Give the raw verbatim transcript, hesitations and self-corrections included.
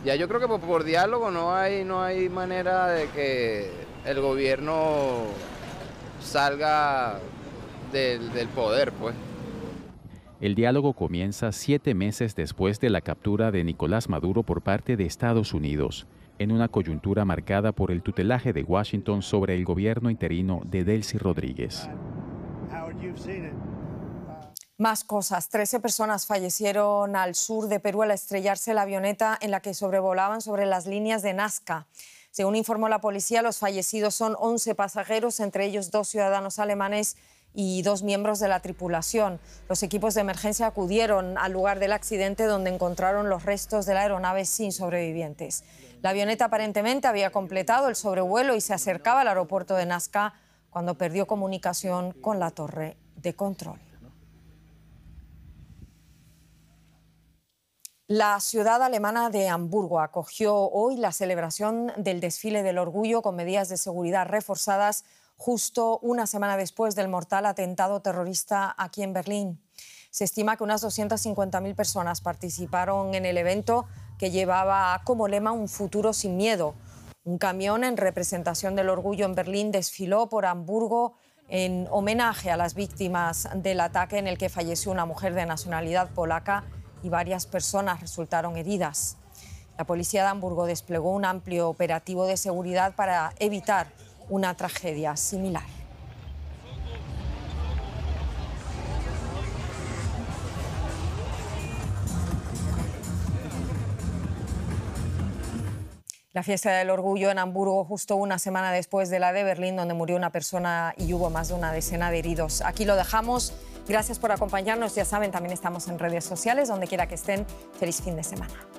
Ya yo creo que por, por diálogo no hay, no hay manera de que el gobierno salga del, del poder, pues. El diálogo comienza siete meses después de la captura de Nicolás Maduro por parte de Estados Unidos, en una coyuntura marcada por el tutelaje de Washington sobre el gobierno interino de Delcy Rodríguez. Más cosas. Trece personas fallecieron al sur de Perú al estrellarse la avioneta en la que sobrevolaban sobre las líneas de Nazca. Según informó la policía, los fallecidos son once pasajeros, entre ellos dos ciudadanos alemanes y dos miembros de la tripulación. Los equipos de emergencia acudieron al lugar del accidente, donde encontraron los restos de la aeronave sin sobrevivientes. La avioneta aparentemente había completado el sobrevuelo y se acercaba al aeropuerto de Nazca cuando perdió comunicación con la torre de control. La ciudad alemana de Hamburgo acogió hoy la celebración del desfile del orgullo con medidas de seguridad reforzadas justo una semana después del mortal atentado terrorista aquí en Berlín. Se estima que unas doscientas cincuenta mil personas participaron en el evento, que llevaba como lema un futuro sin miedo. Un camión en representación del orgullo en Berlín desfiló por Hamburgo en homenaje a las víctimas del ataque en el que falleció una mujer de nacionalidad polaca y varias personas resultaron heridas. La policía de Hamburgo desplegó un amplio operativo de seguridad para evitar una tragedia similar. La fiesta del orgullo en Hamburgo justo una semana después de la de Berlín, donde murió una persona y hubo más de una decena de heridos. Aquí lo dejamos. Gracias por acompañarnos. Ya saben, también estamos en redes sociales. Donde quiera que estén, feliz fin de semana.